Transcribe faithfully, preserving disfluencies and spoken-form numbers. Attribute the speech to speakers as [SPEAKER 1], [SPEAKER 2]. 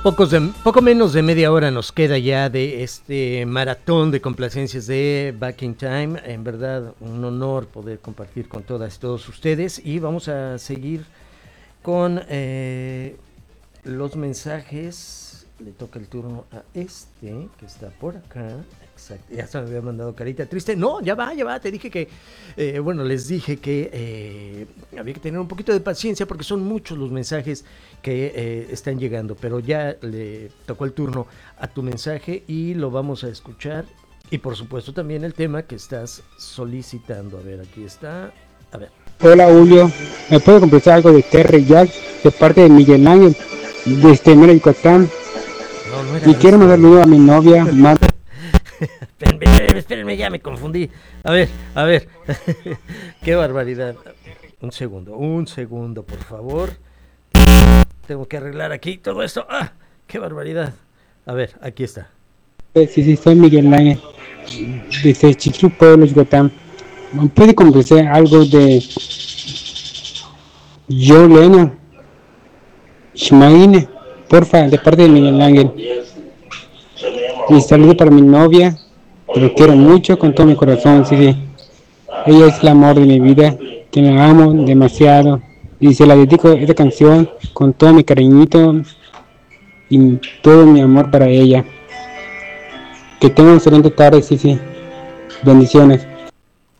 [SPEAKER 1] Pocos de, poco menos de media hora nos queda ya de este maratón de complacencias de Back in Time. En verdad, un honor poder compartir con todas y todos ustedes. Y vamos a seguir con eh, los mensajes. Le toca el turno a este, que está por acá. Exacto. Ya se me había mandado carita triste. No, ya va, ya va. Te dije que, eh, bueno, les dije que eh, había que tener un poquito de paciencia porque son muchos los mensajes que eh, están llegando. Pero ya le tocó el turno a tu mensaje y lo vamos a escuchar. Y por supuesto también el tema que estás solicitando. A ver, aquí está. A ver.
[SPEAKER 2] Hola Julio, ¿me puede complacer algo de Terry Jack de parte de Miguel Ángel desde Mérida, Yucatán?
[SPEAKER 1] No, no era
[SPEAKER 2] y quiero mandar saludo a mi novia, Marta.
[SPEAKER 1] espérenme, espérenme, espérenme, ya me confundí. A ver, a ver. Qué barbaridad. Un segundo, un segundo, por favor. Tengo que arreglar aquí todo esto. ¡Ah! ¡Qué barbaridad! A ver, aquí está.
[SPEAKER 2] Sí, sí, soy Miguel Ángel desde Chichú, Pueblo, Yucatán. ¿Me puede complacer algo de Joe Leno, Shmaine, porfa, de parte de Miguel Ángel? Y saludo para mi novia, que lo quiero mucho con todo mi corazón, sí, sí. Ella es el amor de mi vida, que la amo demasiado. Y se la dedico esta canción con todo mi cariñito y todo mi amor para ella. Que tenga una excelente tarde, sí, sí. Bendiciones.